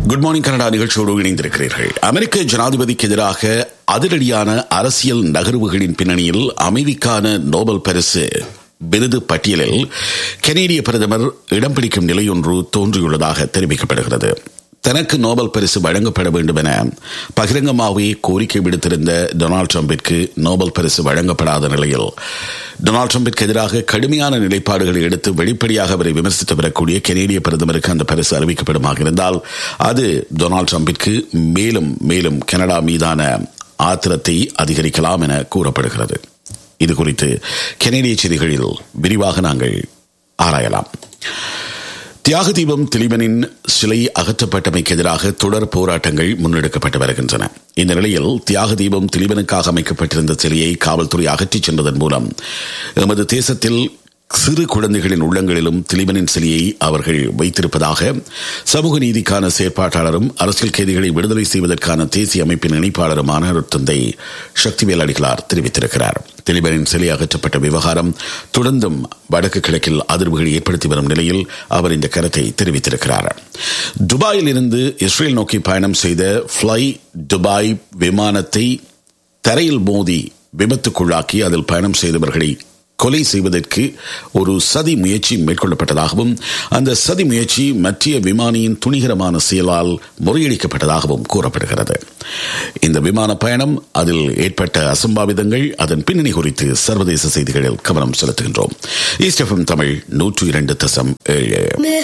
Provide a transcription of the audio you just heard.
Good morning Canada நிகழ்ச்சியோடு இணைந்திருக்கிறீர்கள். அமெரிக்க ஜனாதிபதிக்கு எதிராக அதிரடியான அரசியல் நகர்வுகளின் பின்னணியில் அமைதிக்கான நோபல் பரிசு விருது பட்டியலில் கனேடிய பிரதமர் இடம் பிடிக்கும் நிலையொன்று தோன்றியுள்ளதாக தெரிவிக்கப்படுகிறது. தனக்கு நோபல் பரிசு வழங்கப்பட வேண்டும் என பகிரங்கமாகவே கோரிக்கை விடுத்திருந்த டொனால்டு டிரம்பிற்கு நோபல் பரிசு வழங்கப்படாத நிலையில் டொனால்டு டிரம்பிற்கு எதிராக கடுமையான நிலைப்பாடுகளை எடுத்து வெளிப்படையாக அவரை விமர்சித்து வரக்கூடிய கனேடிய பிரதமருக்கு அந்த பரிசு அறிவிக்கப்படுமாக இருந்தால் அது டொனால்டு டிரம்பிற்கு மேலும் மேலும் கனடா மீதான ஆத்திரத்தை அதிகரிக்கலாம் என கூறப்படுகிறது. இது குறித்து கனேடிய செய்திகளில் விரிவாக நாங்கள் ஆராயலாம். தியாக தீபம் திலீபனின் சிலை அகற்றப்பட்டமைக்கு எதிராக தொடர் போராட்டங்கள் முன்னெடுக்கப்பட்டு வருகின்றன. இந்த நிலையில் தியாக தீபம் திலீபனுக்காக அமைக்கப்பட்டிருந்த சிலையை காவல்துறை அகற்றிச் சென்றதன் மூலம் எமது தேசத்தில் சிறு குழந்தைகளின் உள்ளங்களிலும் திலீபனின் சிலையை அவர்கள் வைத்திருப்பதாக சமூக நீதிக்கான செயற்பாட்டாளரும் அரசியல் கைதிகளை விடுதலை செய்வதற்கான தேசிய அமைப்பின் இணைப்பாளருமான தந்தை சக்திவேல் அடிகளார் தெரிவித்திருக்கிறார். திலீபனின் சிலை அகற்றப்பட்ட விவகாரம் தொடர்ந்தும் வடக்கு கிழக்கில் அதிர்வுகளை ஏற்படுத்தி வரும் நிலையில் அவர் இந்த கருத்தை தெரிவித்திருக்கிறார். துபாயில் இருந்து இஸ்ரேல் நோக்கி பயணம் செய்த ஃப்ளை துபாய் விமானத்தை தரையில் மோதி விபத்துக்குள்ளாக்கி அதில் பயணம் செய்தவர்களை கொலை செய்வதற்கு ஒரு சதி முயற்சி மேற்கொள்ளப்பட்டதாகவும் அந்த சதி முயற்சி மத்திய விமானியின் துணிகரமான செயலால் முறியடிக்கப்பட்டதாகவும் கூறப்படுகிறது. இந்த விமான பயணம் அதில் ஏற்பட்ட அசம்பாவிதங்கள் அதன் பின்னணி குறித்து சர்வதேச செய்திகளில் கவனம் செலுத்துகின்றோம். East FM Tamil 102.7